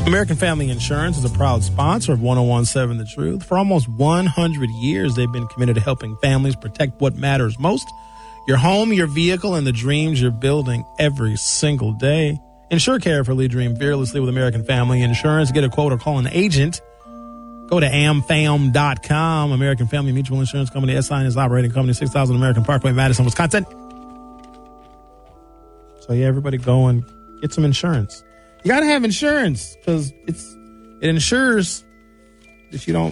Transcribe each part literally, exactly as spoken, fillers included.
American Family Insurance is a proud sponsor of one oh one point seven The Truth. For almost one hundred years, they've been committed to helping families protect what matters most: your home, your vehicle, and the dreams you're building every single day. Ensure carefully, dream fearlessly with American Family Insurance. Get a quote or call an agent. Go to a m fam dot com. American Family Mutual Insurance Company, S I N is operating company, six thousand American Parkway, Madison, Wisconsin. So, yeah, everybody go and get some insurance. You got to have insurance because it's it ensures that you don't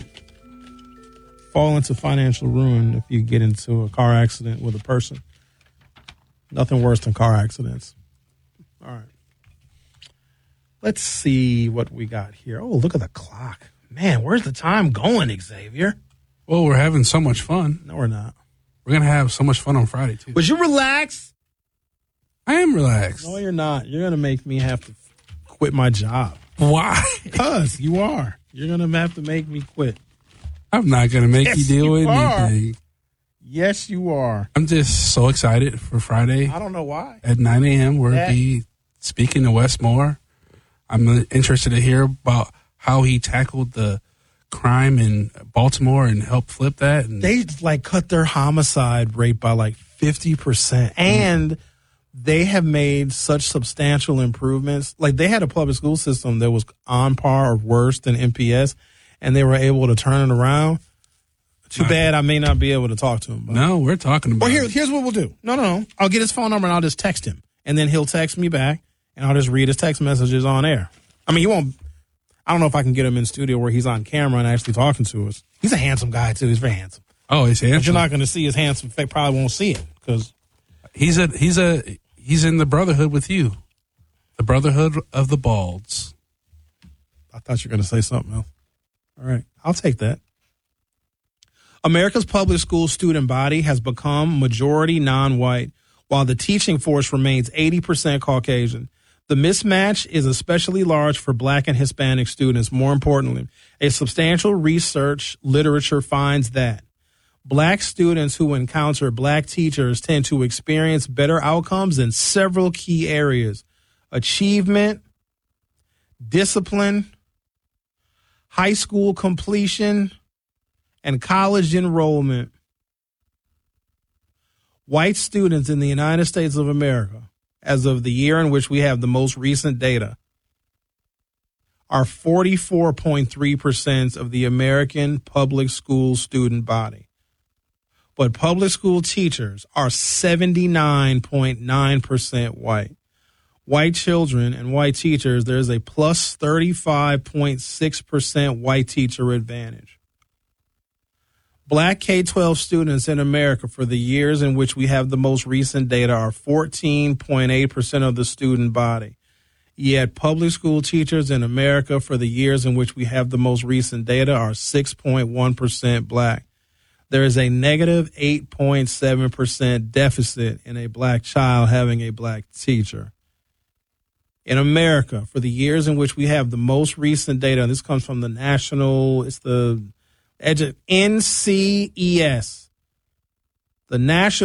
fall into financial ruin if you get into a car accident with a person. Nothing worse than car accidents. All right. Let's see what we got here. Oh, look at the clock. Man, where's the time going, Xavier? Well, we're having so much fun. No, we're not. We're going to have so much fun on Friday, too. Would you relax? I am relaxed. No, you're not. You're going to make me have to quit my job. Why? Because you are. You're going to have to make me quit. I'm not going to make Yes, you deal you with are. anything. Yes, you are. I'm just so excited for Friday. I don't know why. At nine a.m., we'll That- be speaking to Wes Moore. I'm interested to hear about how he tackled the crime in Baltimore and helped flip that. And They like cut their homicide rate by like fifty percent. And they have made such substantial improvements. Like they had a public school system that was on par or worse than M P S, and they were able to turn it around. Too Not- bad I may not be able to talk to him. But. No, we're talking about Well, here, it. here's what we'll do. No, no, no. I'll get his phone number and I'll just text him. And then he'll text me back and I'll just read his text messages on air. I mean, he won't. I don't know if I can get him in studio where he's on camera and actually talking to us. He's a handsome guy, too. He's very handsome. Oh, he's But handsome. you're not going to see his handsome face. Probably won't see it because He's a he's a he's in the brotherhood with you, the brotherhood of the balds. I thought you were going to say something else. All right. I'll take that. America's public school student body has become majority non-white, while the teaching force remains eighty percent Caucasian. The mismatch is especially large for Black and Hispanic students. More importantly, a substantial research literature finds that Black students who encounter Black teachers tend to experience better outcomes in several key areas: achievement, discipline, high school completion, and college enrollment. White students in the United States of America, as of the year in which we have the most recent data, are forty-four point three percent of the American public school student body. But public school teachers are seventy-nine point nine percent white. White children and white teachers, there's a plus thirty-five point six percent white teacher advantage. Black K twelve students in America for the years in which we have the most recent data are fourteen point eight percent of the student body. Yet public school teachers in America for the years in which we have the most recent data are six point one percent Black. There is a negative eight point seven percent deficit in a Black child having a Black teacher. In America, for the years in which we have the most recent data, and this comes from the national, it's the Edu- N C E S, the National